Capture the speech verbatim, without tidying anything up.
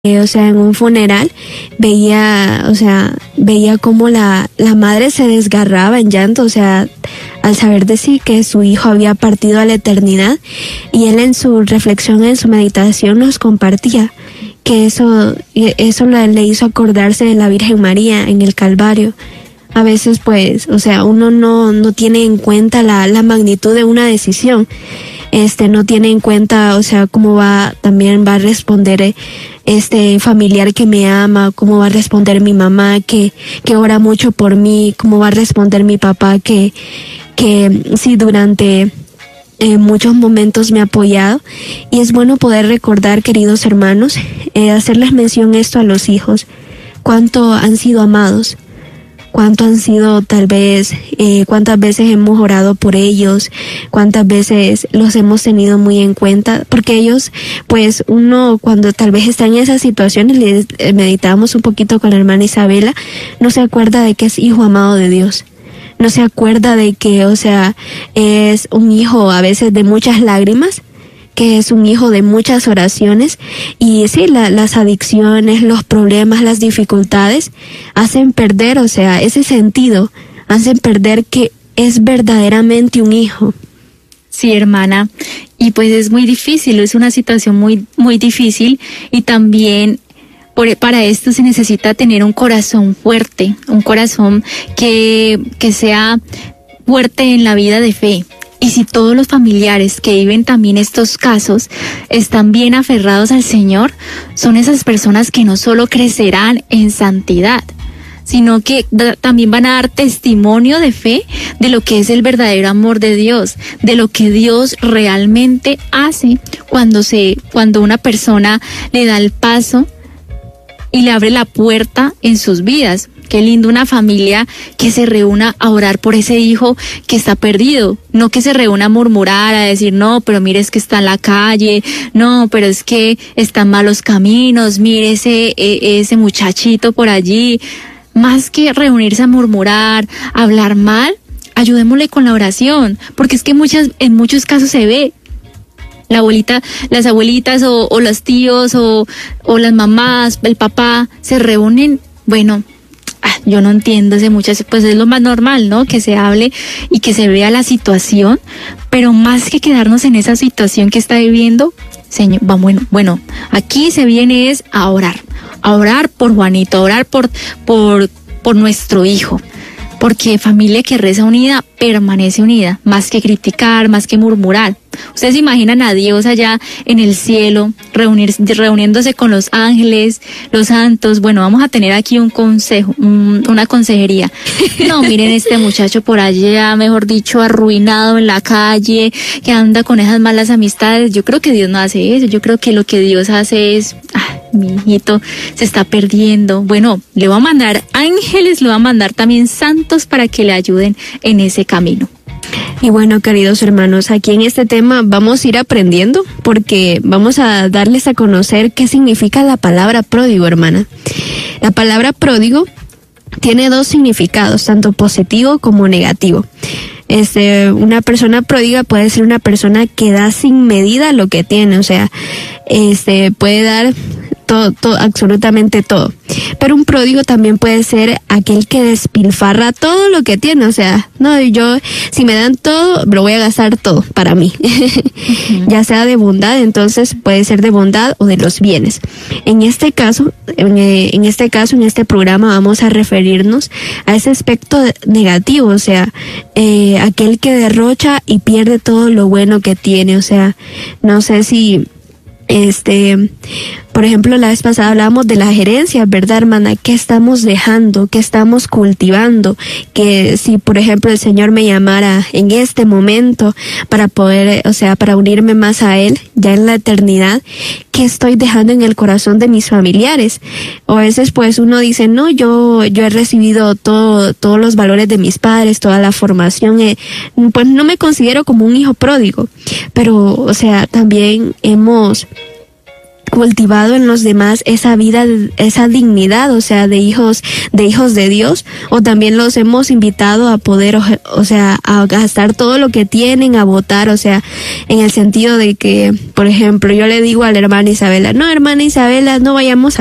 Eh, o sea, en un funeral veía, o sea, veía cómo la, la madre se desgarraba en llanto, o sea, al saber de sí que su hijo había partido a la eternidad, y él en su reflexión, en su meditación nos compartía que eso, eso le hizo acordarse de la Virgen María en el Calvario. A veces, pues, o sea, uno no, no tiene en cuenta la, la magnitud de una decisión. Este, no tiene en cuenta, o sea, cómo va, también va a responder este familiar que me ama, cómo va a responder mi mamá que, que ora mucho por mí, cómo va a responder mi papá que, que sí, durante eh, muchos momentos me ha apoyado. Y es bueno poder recordar, queridos hermanos, eh, hacerles mención esto a los hijos, cuánto han sido amados, cuánto han sido tal vez, eh, cuántas veces hemos orado por ellos, cuántas veces los hemos tenido muy en cuenta, porque ellos, pues uno cuando tal vez está en esas situaciones, les eh, meditamos un poquito con la hermana Isabela, no se acuerda de que es hijo amado de Dios. No se acuerda de que, o sea, es un hijo a veces de muchas lágrimas, que es un hijo de muchas oraciones, y sí, la, las adicciones, los problemas, las dificultades hacen perder, o sea, ese sentido, hacen perder que es verdaderamente un hijo. Sí, hermana, y pues es muy difícil, es una situación muy, muy difícil, y también por, para esto se necesita tener un corazón fuerte, un corazón que, que sea fuerte en la vida de fe. Y si todos los familiares que viven también estos casos están bien aferrados al Señor, son esas personas que no solo crecerán en santidad, sino que da, también van a dar testimonio de fe de lo que es el verdadero amor de Dios, de lo que Dios realmente hace cuando se, cuando una persona le da el paso y le abre la puerta en sus vidas. Qué lindo una familia que se reúna a orar por ese hijo que está perdido, no que se reúna a murmurar, a decir, no, pero mire, es que está en la calle, no, pero es que está en malos caminos, mire ese, ese muchachito por allí. Más que reunirse a murmurar, a hablar mal, ayudémosle con la oración, porque es que muchas, en muchos casos se ve. La abuelita, las abuelitas o, o los tíos o, o las mamás, el papá, se reúnen, bueno, yo no entiendo ese muchacho, pues es lo más normal, ¿no? Que se hable y que se vea la situación, pero más que quedarnos en esa situación que está viviendo, señor, va, bueno, bueno, aquí se viene es a orar, a orar por Juanito, a orar por, por, por nuestro hijo. Porque familia que reza unida, permanece unida, más que criticar, más que murmurar. Ustedes se imaginan a Dios allá en el cielo, reunir, reuniéndose con los ángeles, los santos. Bueno, vamos a tener aquí un consejo, un, una consejería. No, miren este muchacho por allá, mejor dicho, arruinado en la calle, que anda con esas malas amistades. Yo creo que Dios no hace eso. Yo creo que lo que Dios hace es, ah, mi hijito se está perdiendo. Bueno, le va a mandar ángeles, le va a mandar también santos para que le ayuden en ese camino. Y bueno, queridos hermanos, aquí en este tema vamos a ir aprendiendo porque vamos a darles a conocer qué significa la palabra pródigo, hermana. La palabra pródigo tiene dos significados, tanto positivo como negativo. Este, una persona pródiga puede ser una persona que da sin medida lo que tiene, o sea, este, puede dar todo, todo, absolutamente todo. Pero un pródigo también puede ser aquel que despilfarra todo lo que tiene, o sea, no, yo, si me dan todo, lo voy a gastar todo para mí. Uh-huh. Ya sea de bondad, entonces puede ser de bondad o de los bienes. En este caso, en, en este caso, en este programa vamos a referirnos a ese aspecto negativo, o sea, eh, aquel que derrocha y pierde todo lo bueno que tiene, o sea, no sé si Este, por ejemplo, la vez pasada hablábamos de las herencias, ¿verdad, hermana? ¿Qué estamos dejando? ¿Qué estamos cultivando? Que si, por ejemplo, el Señor me llamara en este momento para poder, o sea, para unirme más a Él, ya en la eternidad, ¿qué estoy dejando en el corazón de mis familiares? O a veces, pues, uno dice, no, yo, yo he recibido todo, todos los valores de mis padres, toda la formación, eh, pues no me considero como un hijo pródigo, pero, o sea, también hemos cultivado en los demás esa vida, esa dignidad, o sea, de hijos, de hijos de Dios, o también los hemos invitado a poder, o, o sea, a gastar todo lo que tienen, a votar, o sea, en el sentido de que, por ejemplo, yo le digo a la hermana Isabela, no, hermana Isabela, no vayamos a